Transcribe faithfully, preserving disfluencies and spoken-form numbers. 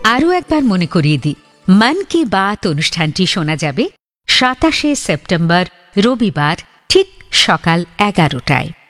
আরও একবার মনে করিয়ে দিই, মন কি বাত অনুষ্ঠানটি শোনা যাবে সাতাশে সেপ্টেম্বর রবিবার ঠিক সকাল এগারোটায়।